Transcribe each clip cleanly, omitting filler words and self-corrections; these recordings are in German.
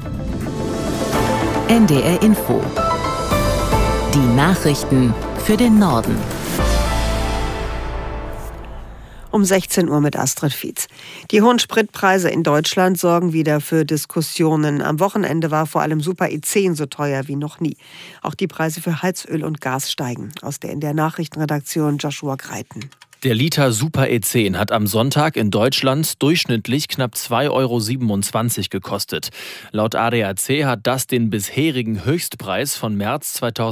NDR Info. Die Nachrichten für den Norden. Um 16 Uhr mit Astrid Fietz. Die hohen Spritpreise in Deutschland sorgen wieder für Diskussionen. Am Wochenende war vor allem Super E10 so teuer wie noch nie. Auch die Preise für Heizöl und Gas steigen. Aus der NDR Nachrichtenredaktion Joshua Greiten. Der Liter Super E10 hat am Sonntag in Deutschland durchschnittlich knapp 2,27 € gekostet. Laut ADAC hat das den bisherigen Höchstpreis von März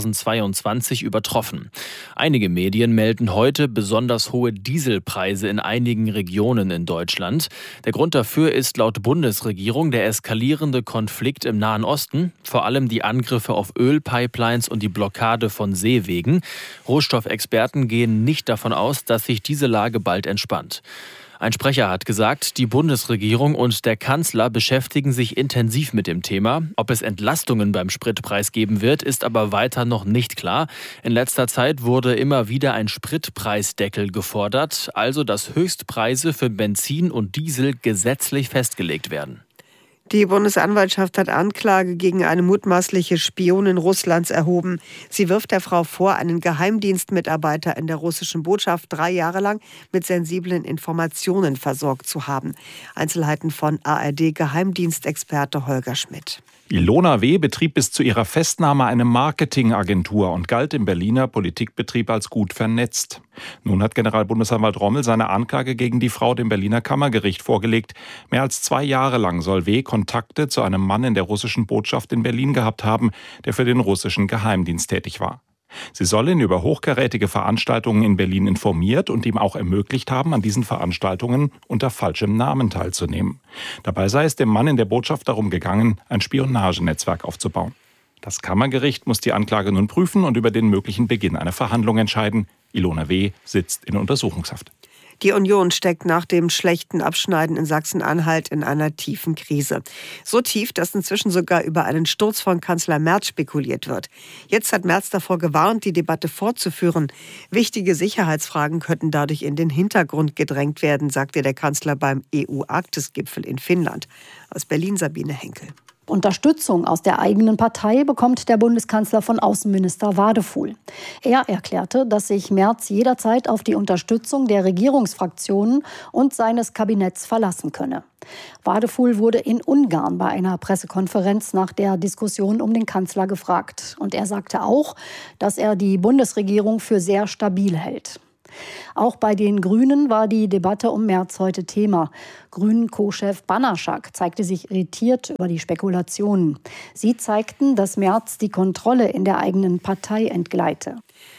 2022 übertroffen. Einige Medien melden heute besonders hohe Dieselpreise in einigen Regionen in Deutschland. Der Grund dafür ist laut Bundesregierung der eskalierende Konflikt im Nahen Osten, vor allem die Angriffe auf Ölpipelines und die Blockade von Seewegen. Rohstoffexperten gehen nicht davon aus, dass sich diese Lage bald entspannt. Ein Sprecher hat gesagt, die Bundesregierung und der Kanzler beschäftigen sich intensiv mit dem Thema. Ob es Entlastungen beim Spritpreis geben wird, ist aber weiter noch nicht klar. In letzter Zeit wurde immer wieder ein Spritpreisdeckel gefordert, also dass Höchstpreise für Benzin und Diesel gesetzlich festgelegt werden. Die Bundesanwaltschaft hat Anklage gegen eine mutmaßliche Spionin Russlands erhoben. Sie wirft der Frau vor, einen Geheimdienstmitarbeiter in der russischen Botschaft 3 Jahre lang mit sensiblen Informationen versorgt zu haben. Einzelheiten von ARD-Geheimdienstexperte Holger Schmidt. Ilona W. betrieb bis zu ihrer Festnahme eine Marketingagentur und galt im Berliner Politikbetrieb als gut vernetzt. Nun hat Generalbundesanwalt Rommel seine Anklage gegen die Frau dem Berliner Kammergericht vorgelegt. Mehr als 2 Jahre lang soll W. Kontakte zu einem Mann in der russischen Botschaft in Berlin gehabt haben, der für den russischen Geheimdienst tätig war. Sie soll ihn über hochkarätige Veranstaltungen in Berlin informiert und ihm auch ermöglicht haben, an diesen Veranstaltungen unter falschem Namen teilzunehmen. Dabei sei es dem Mann in der Botschaft darum gegangen, ein Spionagenetzwerk aufzubauen. Das Kammergericht muss die Anklage nun prüfen und über den möglichen Beginn einer Verhandlung entscheiden. Ilona W. sitzt in Untersuchungshaft. Die Union steckt nach dem schlechten Abschneiden in Sachsen-Anhalt in einer tiefen Krise. So tief, dass inzwischen sogar über einen Sturz von Kanzler Merz spekuliert wird. Jetzt hat Merz davor gewarnt, die Debatte fortzuführen. Wichtige Sicherheitsfragen könnten dadurch in den Hintergrund gedrängt werden, sagte der Kanzler beim EU-Arktis-Gipfel in Finnland. Aus Berlin Sabine Henkel. Unterstützung aus der eigenen Partei bekommt der Bundeskanzler von Außenminister Wadefuhl. Er erklärte, dass sich Merz jederzeit auf die Unterstützung der Regierungsfraktionen und seines Kabinetts verlassen könne. Wadefuhl wurde in Ungarn bei einer Pressekonferenz nach der Diskussion um den Kanzler gefragt. Und er sagte auch, dass er die Bundesregierung für sehr stabil hält. Auch bei den Grünen war die Debatte um Merz heute Thema. Grünen-Co-Chef Banaschak zeigte sich irritiert über die Spekulationen. Sie zeigten, dass Merz die Kontrolle in der eigenen Partei entgleite.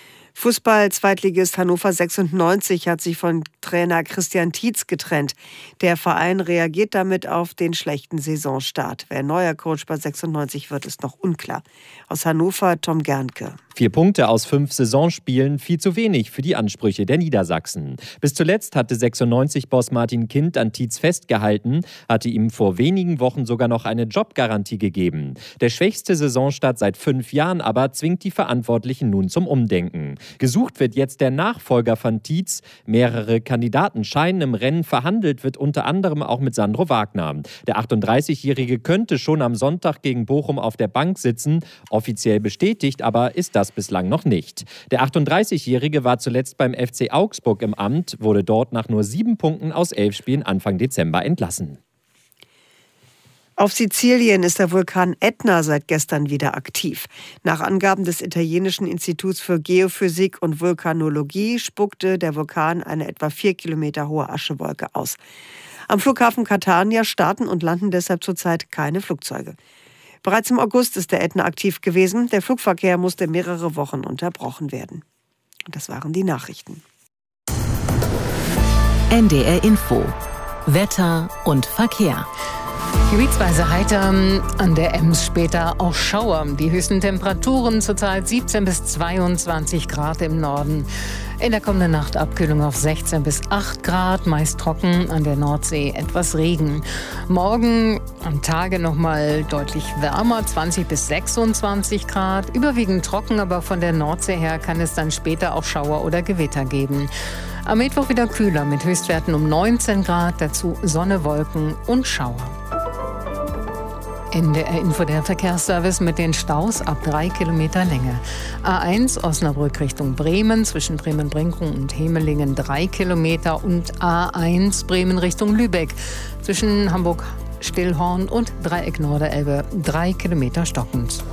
Fußball-Zweitligist Hannover 96 hat sich von Trainer Christian Tietz getrennt. Der Verein reagiert damit auf den schlechten Saisonstart. Wer neuer Coach bei 96 wird, ist noch unklar. Aus Hannover Tom Gernke. 4 Punkte aus 5 Saisonspielen, viel zu wenig für die Ansprüche der Niedersachsen. Bis zuletzt hatte 96-Boss Martin Kind an Tietz festgehalten, hatte ihm vor wenigen Wochen sogar noch eine Jobgarantie gegeben. Der schwächste Saisonstart seit 5 Jahren aber zwingt die Verantwortlichen nun zum Umdenken. Gesucht wird jetzt der Nachfolger von Tietz. Mehrere Kandidaten scheinen im Rennen, verhandelt wird unter anderem auch mit Sandro Wagner. Der 38-Jährige könnte schon am Sonntag gegen Bochum auf der Bank sitzen. Offiziell bestätigt aber ist das bislang noch nicht. Der 38-Jährige war zuletzt beim FC Augsburg im Amt, wurde dort nach nur 7 Punkten aus 11 Spielen Anfang Dezember entlassen. Auf Sizilien ist der Vulkan Ätna seit gestern wieder aktiv. Nach Angaben des italienischen Instituts für Geophysik und Vulkanologie spuckte der Vulkan eine etwa 4 Kilometer hohe Aschewolke aus. Am Flughafen Catania starten und landen deshalb zurzeit keine Flugzeuge. Bereits im August ist der Ätna aktiv gewesen. Der Flugverkehr musste mehrere Wochen unterbrochen werden. Und das waren die Nachrichten. NDR Info. Wetter und Verkehr. Gebietsweise heiter, an der Ems später auch Schauer. Die höchsten Temperaturen zurzeit 17 bis 22 Grad im Norden. In der kommenden Nacht Abkühlung auf 16 bis 8 Grad, meist trocken, an der Nordsee etwas Regen. Morgen am Tage nochmal deutlich wärmer, 20 bis 26 Grad. Überwiegend trocken, aber von der Nordsee her kann es dann später auch Schauer oder Gewitter geben. Am Mittwoch wieder kühler mit Höchstwerten um 19 Grad, dazu Sonne, Wolken und Schauer. NDR Info, der Verkehrsservice mit den Staus ab 3 Kilometer Länge. A1 Osnabrück Richtung Bremen, zwischen Bremen-Brinkum und Hemelingen 3 Kilometer und A1 Bremen Richtung Lübeck, zwischen Hamburg-Stillhorn und Dreieck Norderelbe 3 Kilometer stockend.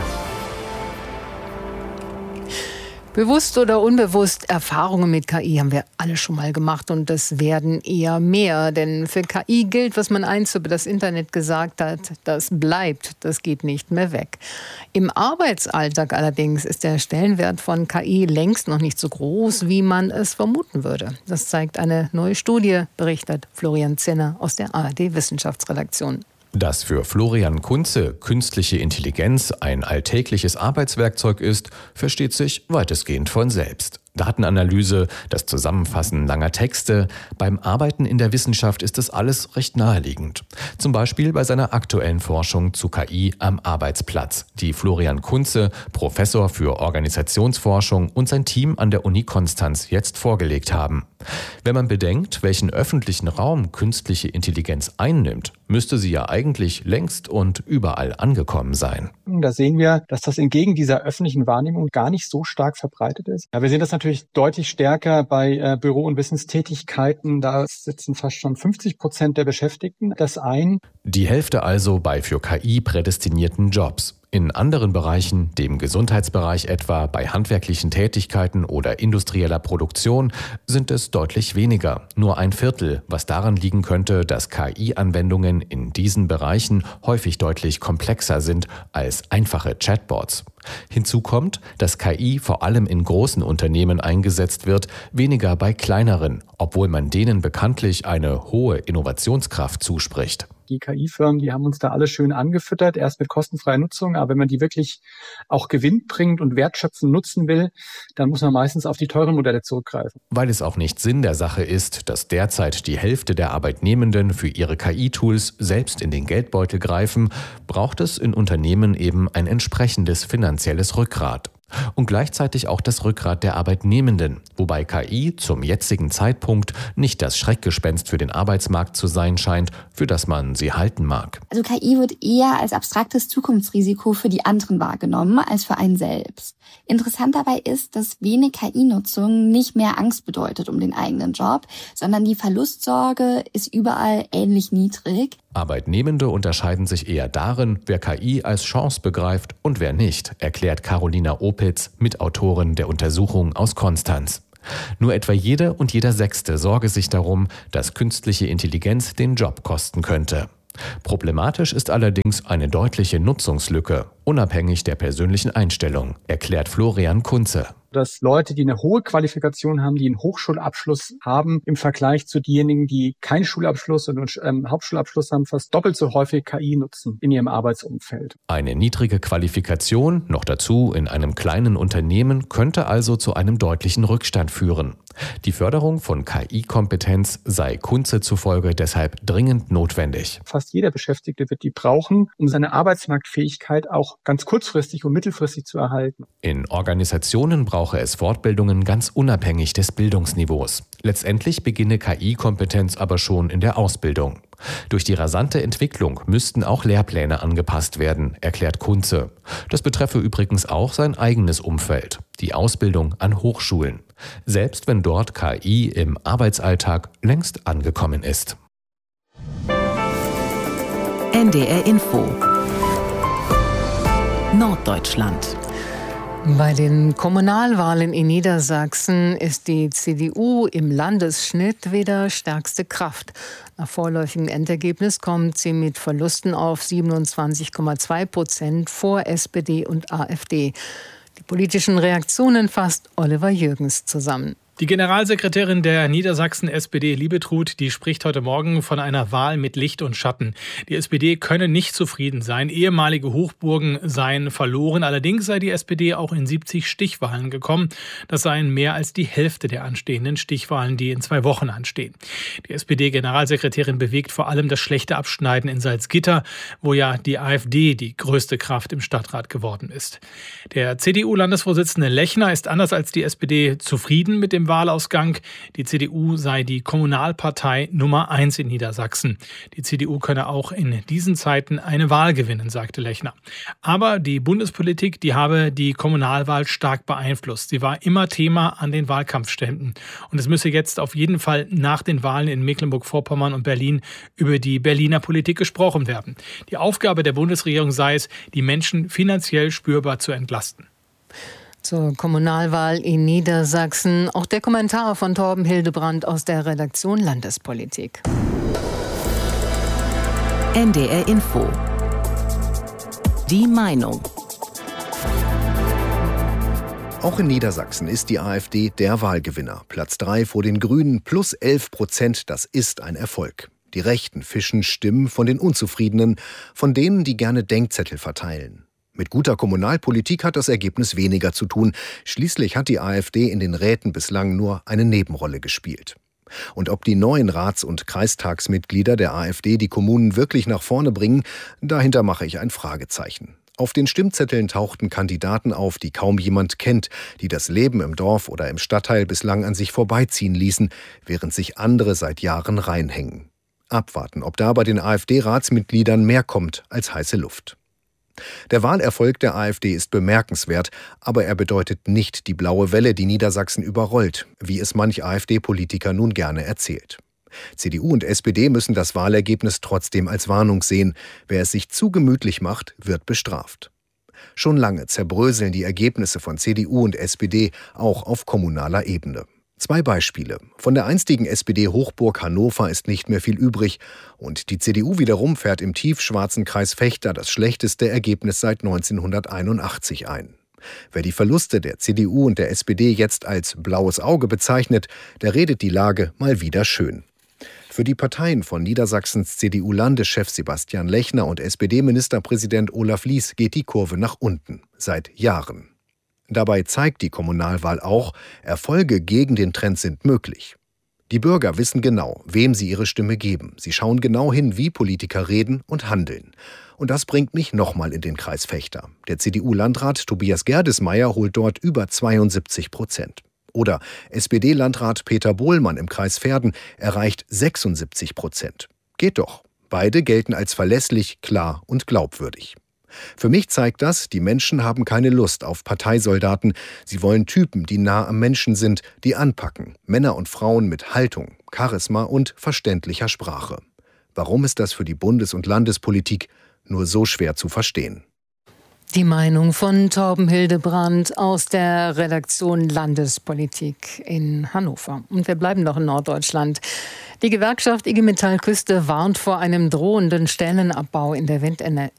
Bewusst oder unbewusst, Erfahrungen mit KI haben wir alle schon mal gemacht und es werden eher mehr. Denn für KI gilt, was man einst über das Internet gesagt hat, das bleibt, das geht nicht mehr weg. Im Arbeitsalltag allerdings ist der Stellenwert von KI längst noch nicht so groß, wie man es vermuten würde. Das zeigt eine neue Studie, berichtet Florian Zinner aus der ARD-Wissenschaftsredaktion. Dass für Florian Kunze künstliche Intelligenz ein alltägliches Arbeitswerkzeug ist, versteht sich weitestgehend von selbst. Datenanalyse, das Zusammenfassen langer Texte. Beim Arbeiten in der Wissenschaft ist es alles recht naheliegend. Zum Beispiel bei seiner aktuellen Forschung zu KI am Arbeitsplatz, die Florian Kunze, Professor für Organisationsforschung, und sein Team an der Uni Konstanz jetzt vorgelegt haben. Wenn man bedenkt, welchen öffentlichen Raum künstliche Intelligenz einnimmt, müsste sie ja eigentlich längst und überall angekommen sein. Da sehen wir, dass das entgegen dieser öffentlichen Wahrnehmung gar nicht so stark verbreitet ist. Ja, wir sehen das natürlich deutlich stärker bei Büro- und Wissenstätigkeiten. Da sitzen fast schon 50% der Beschäftigten das ein. Die Hälfte also bei für KI prädestinierten Jobs. In anderen Bereichen, dem Gesundheitsbereich etwa, bei handwerklichen Tätigkeiten oder industrieller Produktion, sind es deutlich weniger, nur ein Viertel, was daran liegen könnte, dass KI-Anwendungen in diesen Bereichen häufig deutlich komplexer sind als einfache Chatbots. Hinzu kommt, dass KI vor allem in großen Unternehmen eingesetzt wird, weniger bei kleineren, obwohl man denen bekanntlich eine hohe Innovationskraft zuspricht. Die KI-Firmen, die haben uns da alle schön angefüttert, erst mit kostenfreier Nutzung. Aber wenn man die wirklich auch gewinnbringend und wertschöpfend nutzen will, dann muss man meistens auf die teuren Modelle zurückgreifen. Weil es auch nicht Sinn der Sache ist, dass derzeit die Hälfte der Arbeitnehmenden für ihre KI-Tools selbst in den Geldbeutel greifen, braucht es in Unternehmen eben ein entsprechendes finanzielles Rückgrat. Und gleichzeitig auch das Rückgrat der Arbeitnehmenden, wobei KI zum jetzigen Zeitpunkt nicht das Schreckgespenst für den Arbeitsmarkt zu sein scheint, für das man sie halten mag. Also KI wird eher als abstraktes Zukunftsrisiko für die anderen wahrgenommen als für einen selbst. Interessant dabei ist, dass wenig KI-Nutzung nicht mehr Angst bedeutet um den eigenen Job, sondern die Verlustsorge ist überall ähnlich niedrig. Arbeitnehmende unterscheiden sich eher darin, wer KI als Chance begreift und wer nicht, erklärt Carolina Opitz, Mitautorin der Untersuchung aus Konstanz. Nur etwa jede und jeder Sechste sorge sich darum, dass künstliche Intelligenz den Job kosten könnte. Problematisch ist allerdings eine deutliche Nutzungslücke, unabhängig der persönlichen Einstellung, erklärt Florian Kunze. Dass Leute, die eine hohe Qualifikation haben, die einen Hochschulabschluss haben, im Vergleich zu denjenigen, die keinen Schulabschluss und Hauptschulabschluss haben, fast doppelt so häufig KI nutzen in ihrem Arbeitsumfeld. Eine niedrige Qualifikation, noch dazu in einem kleinen Unternehmen, könnte also zu einem deutlichen Rückstand führen. Die Förderung von KI-Kompetenz sei Kunze zufolge deshalb dringend notwendig. Fast jeder Beschäftigte wird die brauchen, um seine Arbeitsmarktfähigkeit auch ganz kurzfristig und mittelfristig zu erhalten. In Organisationen brauche es Fortbildungen ganz unabhängig des Bildungsniveaus. Letztendlich beginne KI-Kompetenz aber schon in der Ausbildung. Durch die rasante Entwicklung müssten auch Lehrpläne angepasst werden, erklärt Kunze. Das betreffe übrigens auch sein eigenes Umfeld, die Ausbildung an Hochschulen. Selbst wenn dort KI im Arbeitsalltag längst angekommen ist. NDR Info Norddeutschland. Bei den Kommunalwahlen in Niedersachsen ist die CDU im Landesschnitt wieder stärkste Kraft. Nach vorläufigem Endergebnis kommt sie mit Verlusten auf 27,2% vor SPD und AfD. Die politischen Reaktionen fasst Oliver Jürgens zusammen. Die Generalsekretärin der Niedersachsen SPD, Liebetrud, die spricht heute Morgen von einer Wahl mit Licht und Schatten. Die SPD könne nicht zufrieden sein. Ehemalige Hochburgen seien verloren. Allerdings sei die SPD auch in 70 Stichwahlen gekommen. Das seien mehr als die Hälfte der anstehenden Stichwahlen, die in 2 Wochen anstehen. Die SPD-Generalsekretärin bewegt vor allem das schlechte Abschneiden in Salzgitter, wo ja die AfD die größte Kraft im Stadtrat geworden ist. Der CDU-Landesvorsitzende Lechner ist anders als die SPD zufrieden mit dem dem Wahlausgang. Die CDU sei die Kommunalpartei Nummer 1 in Niedersachsen. Die CDU könne auch in diesen Zeiten eine Wahl gewinnen, sagte Lechner. Aber die Bundespolitik, die habe die Kommunalwahl stark beeinflusst. Sie war immer Thema an den Wahlkampfständen. Und es müsse jetzt auf jeden Fall nach den Wahlen in Mecklenburg-Vorpommern und Berlin über die Berliner Politik gesprochen werden. Die Aufgabe der Bundesregierung sei es, die Menschen finanziell spürbar zu entlasten. Zur Kommunalwahl in Niedersachsen auch der Kommentar von Torben Hildebrandt aus der Redaktion Landespolitik. NDR Info. Die Meinung. Auch in Niedersachsen ist die AfD der Wahlgewinner. Platz 3 vor den Grünen, plus 11%, das ist ein Erfolg. Die Rechten fischen Stimmen von den Unzufriedenen, von denen, die gerne Denkzettel verteilen. Mit guter Kommunalpolitik hat das Ergebnis weniger zu tun. Schließlich hat die AfD in den Räten bislang nur eine Nebenrolle gespielt. Und ob die neuen Rats- und Kreistagsmitglieder der AfD die Kommunen wirklich nach vorne bringen, dahinter mache ich ein Fragezeichen. Auf den Stimmzetteln tauchten Kandidaten auf, die kaum jemand kennt, die das Leben im Dorf oder im Stadtteil bislang an sich vorbeiziehen ließen, während sich andere seit Jahren reinhängen. Abwarten, ob da bei den AfD-Ratsmitgliedern mehr kommt als heiße Luft. Der Wahlerfolg der AfD ist bemerkenswert, aber er bedeutet nicht die blaue Welle, die Niedersachsen überrollt, wie es manch AfD-Politiker nun gerne erzählt. CDU und SPD müssen das Wahlergebnis trotzdem als Warnung sehen. Wer es sich zu gemütlich macht, wird bestraft. Schon lange zerbröseln die Ergebnisse von CDU und SPD auch auf kommunaler Ebene. 2 Beispiele. Von der einstigen SPD-Hochburg Hannover ist nicht mehr viel übrig und die CDU wiederum fährt im tiefschwarzen Kreis Vechta das schlechteste Ergebnis seit 1981 ein. Wer die Verluste der CDU und der SPD jetzt als blaues Auge bezeichnet, der redet die Lage mal wieder schön. Für die Parteien von Niedersachsens CDU-Landeschef Sebastian Lechner und SPD-Ministerpräsident Olaf Lies geht die Kurve nach unten, seit Jahren. Dabei zeigt die Kommunalwahl auch, Erfolge gegen den Trend sind möglich. Die Bürger wissen genau, wem sie ihre Stimme geben. Sie schauen genau hin, wie Politiker reden und handeln. Und das bringt mich nochmal in den Kreis Vechta. Der CDU-Landrat Tobias Gerdesmeyer holt dort über 72%. Oder SPD-Landrat Peter Bohlmann im Kreis Verden erreicht 76%. Geht doch. Beide gelten als verlässlich, klar und glaubwürdig. Für mich zeigt das, die Menschen haben keine Lust auf Parteisoldaten. Sie wollen Typen, die nah am Menschen sind, die anpacken. Männer und Frauen mit Haltung, Charisma und verständlicher Sprache. Warum ist das für die Bundes- und Landespolitik nur so schwer zu verstehen? Die Meinung von Torben Hildebrandt aus der Redaktion Landespolitik in Hannover. Und wir bleiben noch in Norddeutschland. Die Gewerkschaft IG Metall Küste warnt vor einem drohenden Stellenabbau in der Windenergie.